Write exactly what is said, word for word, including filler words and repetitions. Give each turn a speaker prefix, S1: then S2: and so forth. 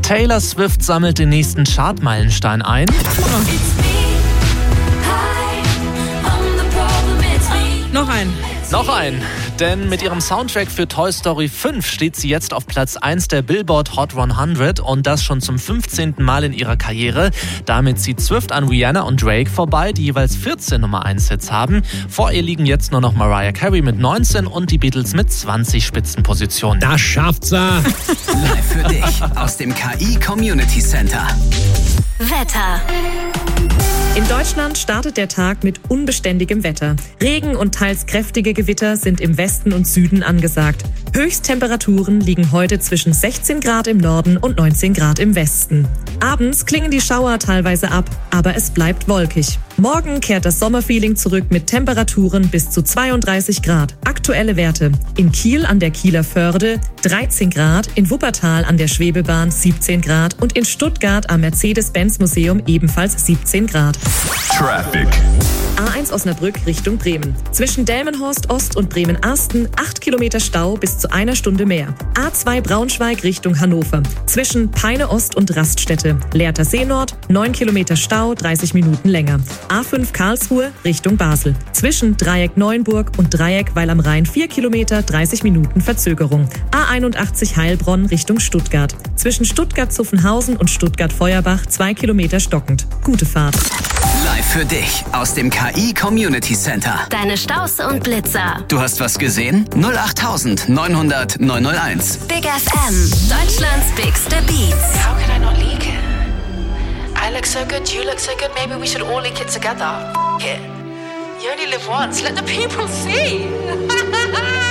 S1: Taylor Swift sammelt den nächsten Chartmeilenstein ein.
S2: Noch ein.
S1: Noch ein, denn mit ihrem Soundtrack für Toy Story fünf steht sie jetzt auf Platz eins der Billboard Hot hundert und das schon zum fünfzehnten Mal in ihrer Karriere. Damit zieht Swift an Rihanna und Drake vorbei, die jeweils vierzehn Nummer eins Hits haben. Vor ihr liegen jetzt nur noch Mariah Carey mit neunzehn und die Beatles mit zwanzig Spitzenpositionen.
S3: Das schafft's er.
S4: Live für dich aus dem K I Community Center.
S5: Wetter.
S2: In Deutschland startet der Tag mit unbeständigem Wetter. Regen und teils kräftige Gewitter sind im Westen und Süden angesagt. Höchsttemperaturen liegen heute zwischen sechzehn Grad im Norden und neunzehn Grad im Westen. Abends klingen die Schauer teilweise ab, aber es bleibt wolkig. Morgen kehrt das Sommerfeeling zurück mit Temperaturen bis zu zweiunddreißig Grad. Aktuelle Werte: in Kiel an der Kieler Förde dreizehn Grad, in Wuppertal an der Schwebebahn siebzehn Grad und in Stuttgart am Mercedes-Benz-Museum ebenfalls siebzehn Grad.
S6: Traffic.
S2: A eins Osnabrück Richtung Bremen. Zwischen Delmenhorst Ost und Bremen-Arsten acht Kilometer Stau bis zu einer Stunde mehr. A zwei Braunschweig Richtung Hannover. Zwischen Peine Ost und Raststätte. Lehrter See Nord neun Kilometer Stau, dreißig Minuten länger. A fünf Karlsruhe Richtung Basel. Zwischen Dreieck Neuenburg und Dreieck Weil am Rhein vier Kilometer, dreißig Minuten Verzögerung. A einundachtzig Heilbronn Richtung Stuttgart. Zwischen Stuttgart-Zuffenhausen und Stuttgart-Feuerbach zwei Kilometer stockend. Gute Fahrt.
S4: Live für dich aus dem K I Community Center.
S5: Deine Staus und Blitzer.
S4: Du hast was gesehen? null acht neunhundert neunhunderteins.
S5: Big F M. Deutschlands bigste Beats.
S7: How can I not leak it? I look so good, you look so good, maybe we should all leak it together. F it. You only live once, let the people see.